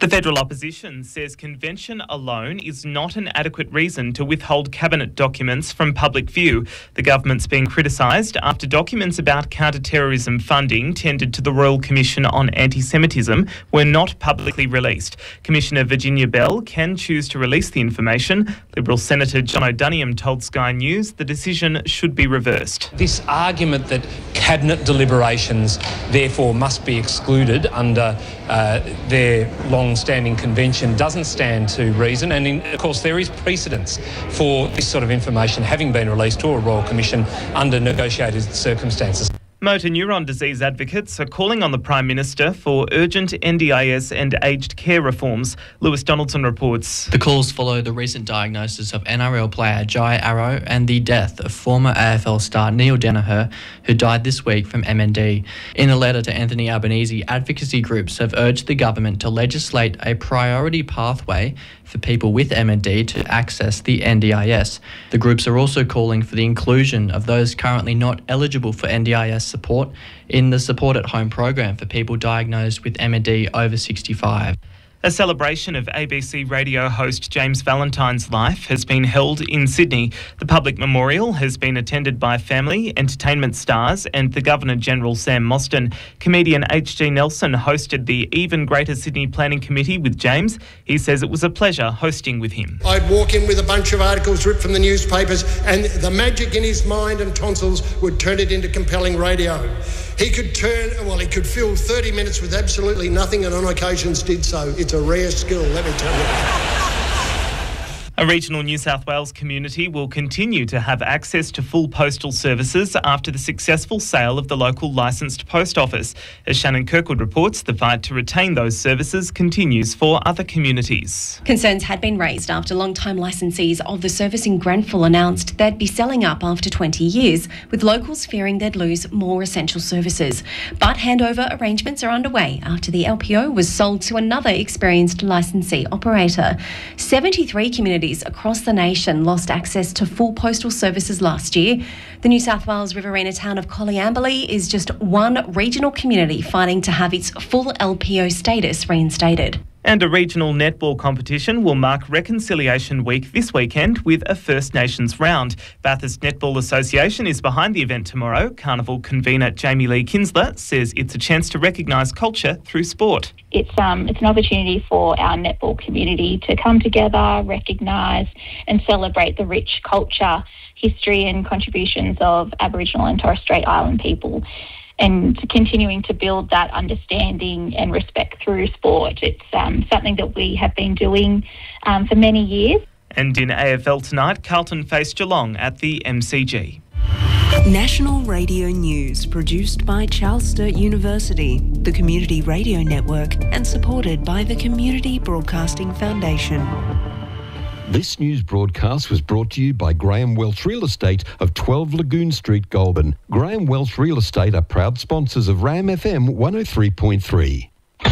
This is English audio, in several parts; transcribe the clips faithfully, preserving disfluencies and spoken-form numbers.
The federal opposition says convention alone is not an adequate reason to withhold cabinet documents from public view. The government's being criticised after documents about counter-terrorism funding tendered to the Royal Commission on Anti-Semitism were not publicly released. Commissioner Virginia Bell can choose to release the information. Liberal Senator John O'Duniam told Sky News the decision should be reversed. This argument that cabinet deliberations therefore must be excluded under uh, their long-standing convention doesn't stand to reason, and in, of course there is precedence for this sort of information having been released to a Royal Commission under negotiated circumstances. Motor neuron disease advocates are calling on the Prime Minister for urgent N D I S and aged care reforms. Lewis Donaldson reports. The calls follow the recent diagnosis of N R L player Jai Arrow and the death of former A F L star Neil Danaher, who died this week from M N D. In a letter to Anthony Albanese, advocacy groups have urged the government to legislate a priority pathway for people with M N D to access the N D I S. The groups are also calling for the inclusion of those currently not eligible for N D I S support in the Support at Home program for people diagnosed with M N D over sixty-five. A celebration of A B C radio host James Valentine's life has been held in Sydney. The public memorial has been attended by family, entertainment stars and the Governor-General Sam Mostyn. Comedian H G Nelson hosted the Even Greater Sydney Planning Committee with James. He says it was a pleasure hosting with him. I'd walk in with a bunch of articles ripped from the newspapers, and the magic in his mind and tonsils would turn it into compelling radio. He could turn, well, he could fill thirty minutes with absolutely nothing, and on occasions did so. It's a rare skill, let me tell you. A regional New South Wales community will continue to have access to full postal services after the successful sale of the local licensed post office. As Shannon Kirkwood reports, the fight to retain those services continues for other communities. Concerns had been raised after long-time licensees of the service in Grenfell announced they'd be selling up after twenty years, with locals fearing they'd lose more essential services. But handover arrangements are underway after the L P O was sold to another experienced licensee operator. seventy-three communities across the nation lost access to full postal services last year. The New South Wales Riverina town of Colliamberley is just one regional community fighting to have its full L P O status reinstated. And a regional netball competition will mark Reconciliation Week this weekend with a First Nations round. Bathurst Netball Association is behind the event tomorrow. Carnival convener Jamie Lee Kinsler says it's a chance to recognise culture through sport. It's um it's an opportunity for our netball community to come together, recognise and celebrate the rich culture, history and contributions of Aboriginal and Torres Strait Island people, and continuing to build that understanding and respect through sport. It's um, something that we have been doing um, for many years. And in A F L tonight, Carlton face Geelong at the M C G. National Radio News, produced by Charles Sturt University, the Community Radio Network, and supported by the Community Broadcasting Foundation. This news broadcast was brought to you by Graham Welch Real Estate of twelve Lagoon Street, Goulburn. Graham Welch Real Estate are proud sponsors of RAM F M one oh three point three.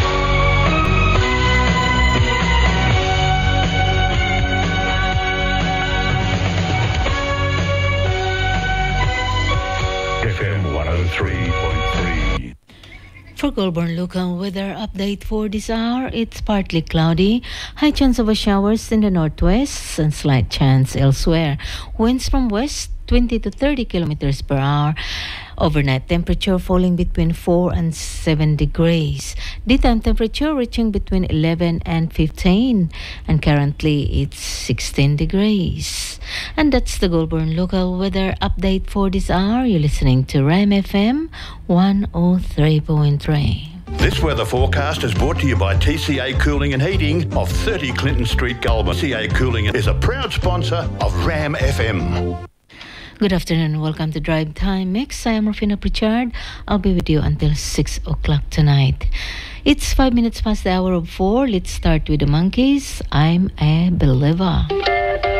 F M one oh three point three. For Goulburn local weather update for this hour, it's partly cloudy, high chance of a showers in the northwest and slight chance elsewhere. Winds from west twenty to thirty kilometers per hour. Overnight temperature falling between four and seven degrees. Daytime temperature reaching between eleven and fifteen. And currently it's sixteen degrees. And that's the Goulburn local weather update for this hour. You're listening to RAM F M one oh three point three. This weather forecast is brought to you by T C A Cooling and Heating of thirty Clinton Street, Goulburn. T C A Cooling is a proud sponsor of RAM F M. Good afternoon. Welcome to Drive Time Mix. I am Rufina Pritchard. I'll be with you until six o'clock tonight. It's five minutes past the hour of four. Let's start with the Monkees. I'm a Believer.